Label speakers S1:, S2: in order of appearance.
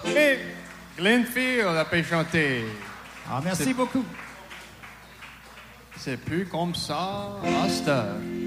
S1: Et Glenfield a pu chanter.
S2: Ah, merci beaucoup.
S1: C'est plus comme ça à cette heure.